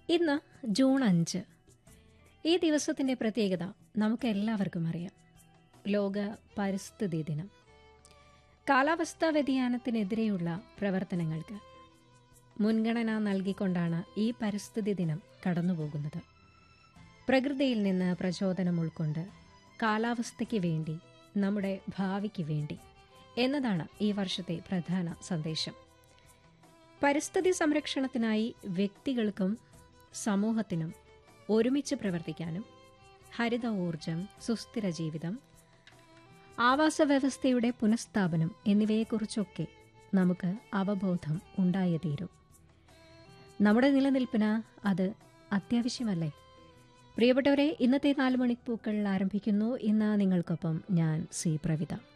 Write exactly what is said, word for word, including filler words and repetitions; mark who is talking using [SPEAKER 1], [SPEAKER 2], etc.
[SPEAKER 1] ഇന്ന് ജൂൺ അഞ്ച്. ഈ ദിവസത്തിൻ്റെ പ്രത്യേകത നമുക്കെല്ലാവർക്കും അറിയാം. ലോക പരിസ്ഥിതി ദിനം. കാലാവസ്ഥാ വ്യതിയാനത്തിനെതിരെയുള്ള പ്രവർത്തനങ്ങൾക്ക് മുൻഗണന നൽകിക്കൊണ്ടാണ് ഈ പരിസ്ഥിതി ദിനം കടന്നുപോകുന്നത്. പ്രകൃതിയിൽ നിന്ന് പ്രചോദനം ഉൾക്കൊണ്ട് കാലാവസ്ഥയ്ക്ക് വേണ്ടി, നമ്മുടെ ഭാവിക്ക് വേണ്ടി എന്നതാണ് ഈ വർഷത്തെ പ്രധാന സന്ദേശം. പരിസ്ഥിതി സംരക്ഷണത്തിനായി വ്യക്തികൾക്കും സമൂഹത്തിനും ഒരുമിച്ച് പ്രവർത്തിക്കാനും ഹരിത ഊർജം, സുസ്ഥിര ജീവിതം, ആവാസ വ്യവസ്ഥയുടെ പുനഃസ്ഥാപനം എന്നിവയെക്കുറിച്ചൊക്കെ നമുക്ക് അവബോധം ഉണ്ടായേ തീരൂ. നമ്മുടെ നിലനിൽപ്പിന് അത് അത്യാവശ്യമല്ലേ? പ്രിയപ്പെട്ടവരെ, ഇന്നത്തെ നാല് മണിപ്പൂക്കൾ ആരംഭിക്കുന്നു. ഇന്ന് നിങ്ങൾക്കൊപ്പം ഞാൻ സി പ്രവിത.